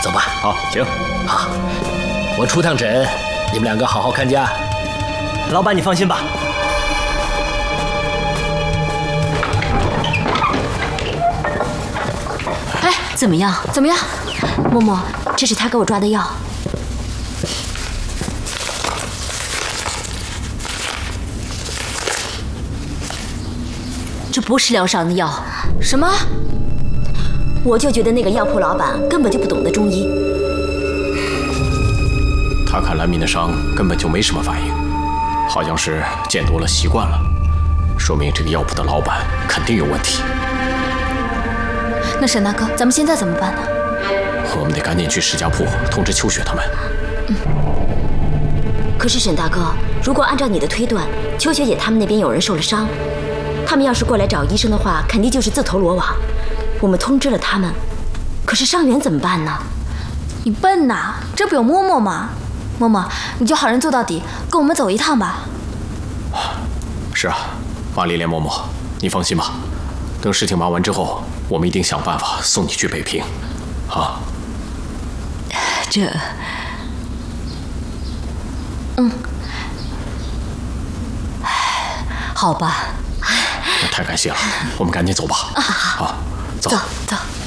走吧。 好，行。 好，我出趟诊，你们两个好好看家。 老板，你放心吧。 哎，怎么样？怎么样？默默，这是他给我抓的药。这不是疗伤的药。什么？我就觉得那个药铺老板根本就不懂得中医。 他看兰敏的伤根本就没什么反应，好像是见多了习惯了，说明这个药铺的老板肯定有问题。 那沈大哥，咱们现在怎么办呢？ 我们得赶紧去石家铺通知秋雪他们。 可是沈大哥，如果按照你的推断，秋雪姐他们那边有人受了伤，他们要是过来找医生的话，肯定就是自投罗网。我们通知了他们，可是伤员怎么办呢？ 你笨呐，这不有嬷嬷吗？嬷嬷，你就好人做到底，跟我们走一趟吧。 是啊，马丽莲嬷嬷，你放心吧，等事情忙完之后，我们一定想办法送你去北平。啊， 这，好吧。 那太感谢了，我们赶紧走吧。啊，走。 走。